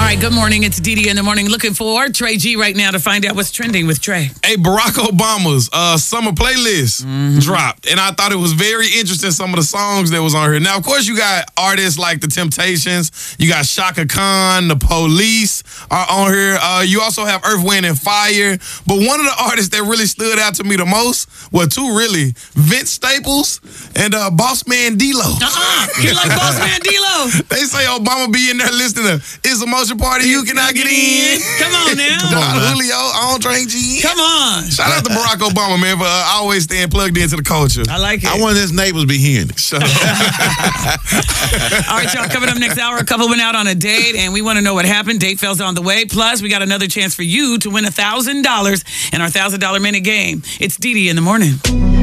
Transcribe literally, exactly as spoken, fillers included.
right, good morning. It's Dee Dee in the morning. Looking for Trey G right now to find out what's trending with Trey. Hey, Barack Obama's uh, summer playlist mm-hmm. dropped, and I thought it was very interesting, some of the songs that was on here. Now, of course, you got artists like The Temptations. You got Shaka Khan, The Police are on here. Uh, you also have Earth, Wind, and Fire. But one of the artists that really stood out to me the most, well, two really, Vince Staples and uh, Boss Man D-Lo. Uh-uh. You like Boss Man D-Lo? They say Obama be in there listening to It's a Motion Party, You Cannot Get In. Come on now. Come on, now. Julio, I don't drink G. Come on. Shout out to Barack Obama, man, for uh, always staying plugged into the culture. I like it. I want his neighbors be hearing it. Shut up. All right, y'all, coming up next hour, a couple went out on a date, and we want to know what happened. Date fails on the way. Plus, we got another chance for you to win one thousand dollars in our one thousand dollar minute game. It's Dee Dee in the morning.